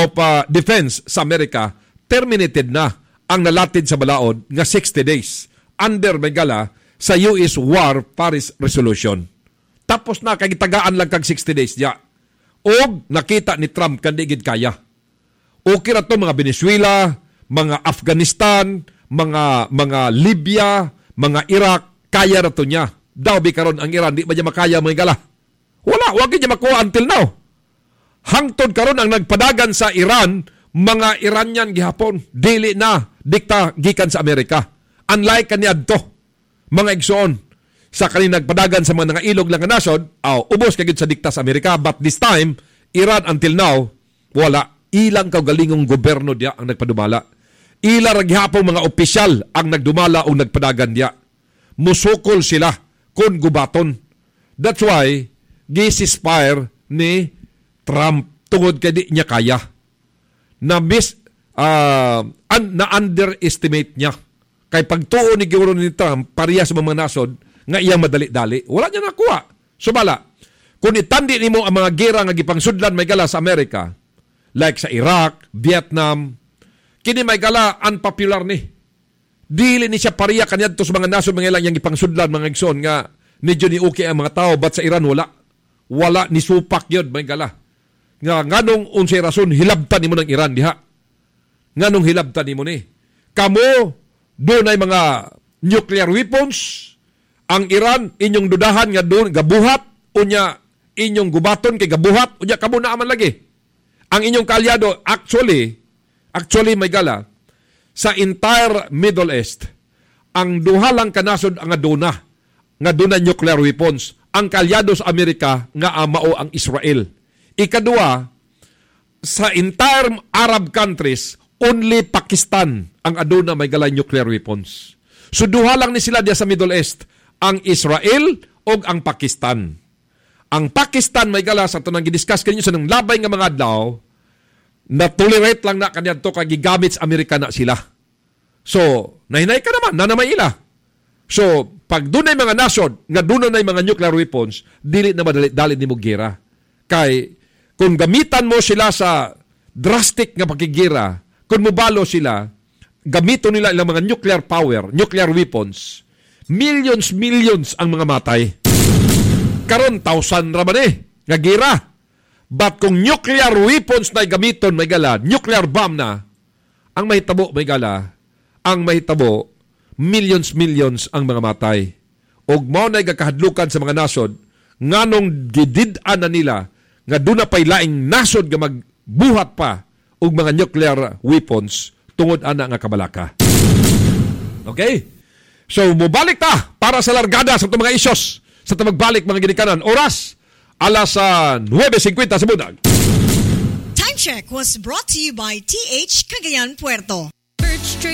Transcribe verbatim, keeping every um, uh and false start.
of uh, Defense sa Amerika, terminated na ang nalatid sa balaod nga sixty days under megala sa U S War Paris Resolution. Tapos na, kagitagaan lang kag sixty days diya. O nakita ni Trump kandi gid kaya. Okay ra to mga Venezuela, mga Afghanistan, mga mga Libya, mga Iraq, kaya ra to niya. Daw bi karon ang Iran di ba niya makaya mga gala. Wala, wag niya makuha until now. Hangtod karon ang nagpadagan sa Iran, mga Iranian gihapon, dili na dikta gikan sa Amerika. Unlike kaniadto, mga igsoon, sa kanina nagpadagan sa mga ilog lang nga nasod, aw, ubos kagid sa dikta sa Amerika, but this time, Iran until now, wala. Ilang kaugalingong gobyerno diya ang nagpadumala. Ila ra gihapon mga opisyal ang nagdumala o nagpadagan diya. Musukol sila kun gubaton. That's why, gisispire ni Trump tungod kay di niya kaya. Na mis uh, un, na underestimate niya. Kay pagtuo ni Gawron ni Trump pareha sa mga nasod nga iyang madali-dali, wala niya nakuha. Sumala, kung itandi nimo ang mga gera nga gipangsudlan may gala sa Amerika, like sa Iraq, Vietnam, kini may gala unpopular ni. Dili ni siya pareha kaniadto sa mga nasod mga ilang yang gipangsudlan mga igsoon nga medyo ni okay ang mga tao, but sa Iran wala. Wala ni supak yun may gala. Nga nganong unsay rason hilabtan nimo ng Iran diha. Nganong hilabtan nimo ni? Kamo doon ay mga nuclear weapons. Ang Iran inyong dudahan nga doon gabuhat unya inyong gubaton kay gabuhat unya kamo na aman lagi. Ang inyong kaalyado actually actually may gala sa entire Middle East ang duha lang kanasod ang aduna nga doon nuclear weapons. Ang kaalyado sa Amerika nga mao ang Israel. Ikadua, sa entire Arab countries, only Pakistan ang aduna may galay nuclear weapons. So duha lang ni sila diya sa Middle East, ang Israel o ang Pakistan. Ang Pakistan may gala sa tunang gidiscuss kanyo sa nang labay nga mga adlaw, na tolerate lang na kanyan to kay gigamit sa Amerika na sila. So, nahinay ka naman, nanamay ila. So, pag doon ay mga nasod, nga doon ay mga nuclear weapons, dili na madali-dali ni mo gira. Kay, kung gamitan mo sila sa drastic nga pakigira, kung mubalo sila, gamito nila ilang mga nuclear power, nuclear weapons, millions, millions ang mga matay. Karon, thousand raman eh, nga gira. But kung nuclear weapons na gamiton, may gala, nuclear bomb na, ang mahitabo, may gala, ang mahitabo, millions, millions ang mga matay. O mao na gakahadlukan sa mga nasod, nganong gidid-an na nila, nga doon na pa'y laing nasod nga magbuhat pa og mga nuclear weapons tungod ana nga kabalaka. Okay? So, mubalik ta para sa largada sa itong mga isyos sa itong magbalik mga ginikanan. Oras, alas uh, nine fifty sa budag. Time check was brought to you by T H Cagayan Puerto.